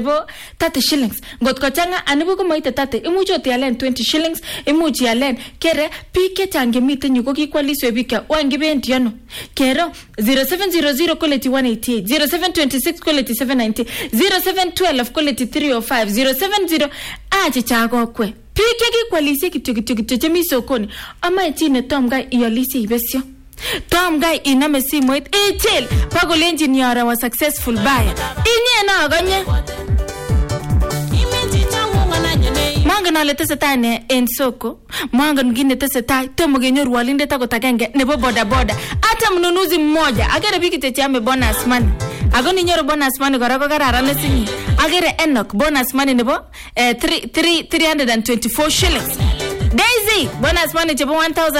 nebo 30 shillings. Ngot ko changa anibu ko moite 30, imuch otialen 20 shillings, imuch ialen kere biik ke change miten yu ko kikwoliswe biik ka wangibendi ano. Kero 0700 quality 188, 0726 quality 790, 0712 quality 305, 070 aje chago kwe. Biik ke kikwalise kityo chemi sokoni ama etine tom ga iolisi ibesyo. Tom guy iname simoit ichil pakolenjin yara wa successful buyer inye na aganye mangana le tesetane en soko mangana ngine tesetai tomo genyoru walinde tako takenge nebo boda boda hata mnunuzi mmoja agere biki techiame bonus money agoni nyoro bonus money korako kararane sinyi agere Enoch bonus money nebo 324 shillings. Daisy bonus money chebo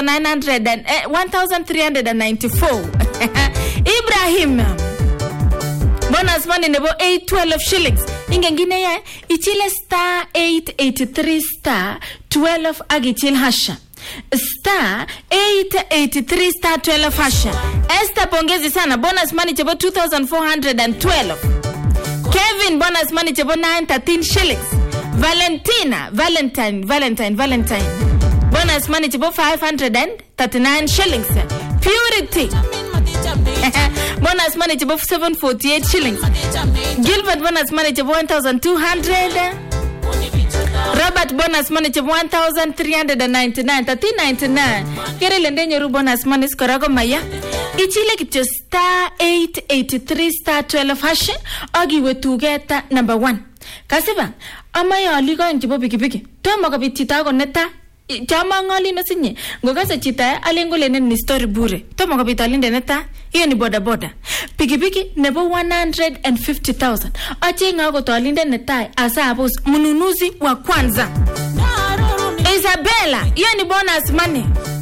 1394. Ibrahim bonus money nebo 812 shillings. Ingengine ya ichile star 883 star 12 agichil hasha. Star 883 star 12 hasha. Esther pongezi sana bonus money chebo 2412. Kevin bonus money chebo 913 shillings. Valentine bonus money chebo 539 shillings. Purity bonus money chebo 748 shillings. Gilbert bonus money chebo 1200. Robert bonus money chebo 1399 1399. Kerele ndenyoru bonus money skorako maya ichile kityo star 883 star 12 hash agiwe tugeta number 1. Kasiba amaye aligo njibo pikipiki tomo kabit chita ko neta chama ngali no sinye ngokase chita alengolene ni story bure tomo kabit alinde neta hiyo ni boda boda pikipiki nebo 150,000 achenga ko to alinde neta asabos mnunuzi wa kwanza. Isabella hiyo ni bonus money.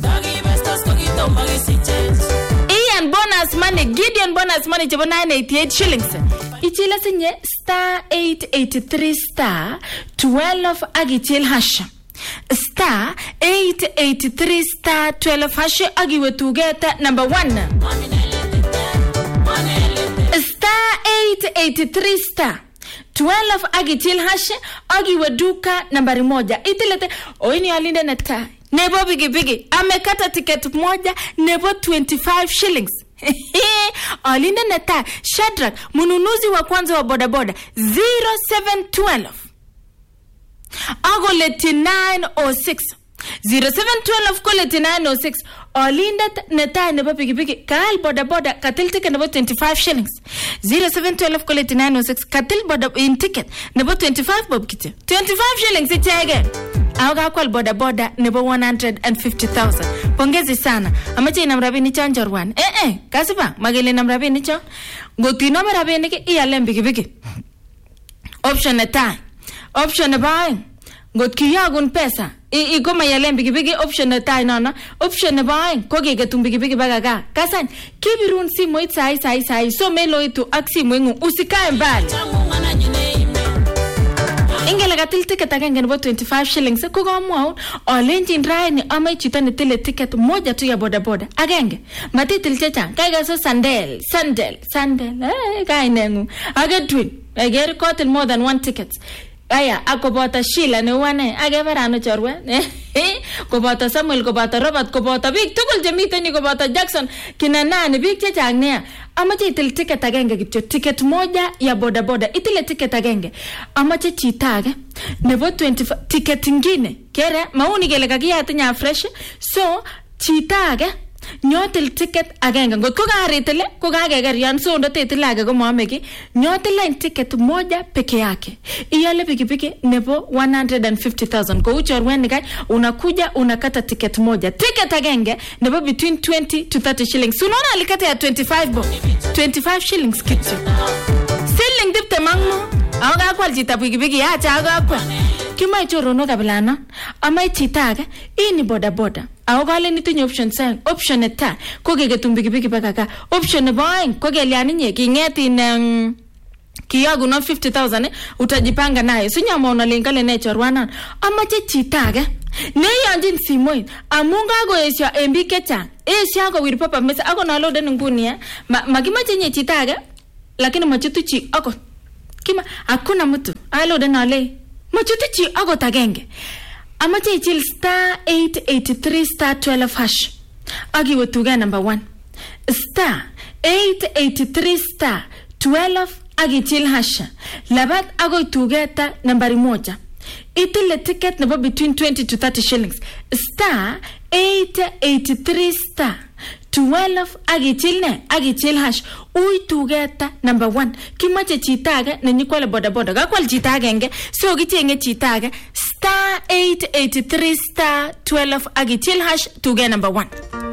Ian bonus money. Gideon bonus money chebo 988 shillings. Ichila sinye star 883 star 12 agichil hasha. Star 883 star 12 hasha agiwe tugeta number 1. Star 883 star 12 agichil hasha agiwe duka nambari 1. Itilete oini alinde neta nebo bigi amekata ticket moja nebo 25 shillings. Alinde neta Shadrack mnunuzi wa kwanza wa boda boda 0712 agoleti 906 0712 koleti 906 alinde neta nebo bigi kal boda boda katil ticket nebo 25 shillings 0712 koleti 906 katil boda in ticket nebo 25 bob kiti 25 shillings ichege Auga kwal boda boda nebo 150,000. Pongezi sana. Amache inamrabini chanjorwan. Kasiba magele namrabini cho. Ngotino marabini ke iyalem bigi. Option neta. Option neba. Ngot kiyagun pesa. Iko mayalem bigi option neta nana. Option neba ko gegetum bigi bagaga. Kasan kibirun simoit sai so melo itu aksi mwengu usikae mbali. Ingele katil ticket agenge nebo 25 shillings ko mwau olenjin raini ama chita ni tile ticket moja tu ya boda boda agenge matitil checha kaiga so sandel kainengu agetwin ager kotel more than one ticket aya akobota Sheila ne wane ageberano chorwe kobota Samuel kobota Robert kobota big tugul jemiten kobota Jackson kina nani big checha nea amache itil ticket agenge kityo ticket moja ya boda boda itile ticket agenge amache chitage nebo 25 ticket ingine kere mauni gele kakiyatinya fresh so chitage nyotil ticket agenge ngot ko karitile ko kageger so ndo tetilage ko moameki nyotil ticket moja peke yake iyale pikipiki nebo 150,000 ko uchorweni kai unakuja unakata ticket moja ticket agenge nebo between 20 to 30 shillings unaona alikata ya 25 shillings kitu selling dipte mangmo aga kwal chita pikipiki ya chaga kwa kima chorono kabilana ama chitage ini boda boda awale nitinye option sang option eta ko gegetum pikipiki bakaka option baing ko geliani nye kingeti na kiyagu no 50,000 utajipanga nayo sinyama unalingale nechorwana ama chitage ne yanjin simoin amunga go esya embikecha esya go wir papa mesa ako na load ngunia makimache nye chitage lakini machituchi ako Kima hakuna mtu aloda nale machuti chi agot agenge amache ichil star 883 star 12 hash agiwe tuge number 1 star 883 star 12 agichil hash labat ago tugeta nambari 1 itile ticket nebo between 20 to 30 shillings star 883 star 12 agichil hash uy tugeta number 1 kimache chita age nenyikwale boda boda gakwal chita agenge so gichenge chita age star 883 star 12 agichil hash tuge number 1